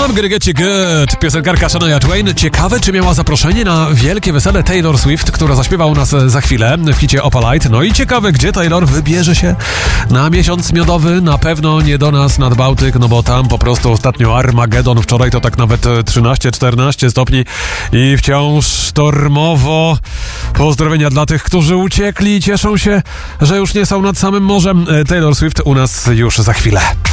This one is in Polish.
I'm gonna get you good. Piosenkarka Shania Twain. Ciekawe, czy miała zaproszenie na wielkie wesele Taylor Swift, która zaśpiewa u nas za chwilę w hicie Opalite. No i ciekawe, gdzie Taylor wybierze się na miesiąc miodowy. Na pewno nie do nas nad Bałtyk, no bo tam po prostu ostatnio Armagedon. Wczoraj to tak nawet 13-14 stopni i wciąż sztormowo. Pozdrowienia dla tych, którzy uciekli i cieszą się, że już nie są nad samym morzem. Taylor Swift u nas już za chwilę.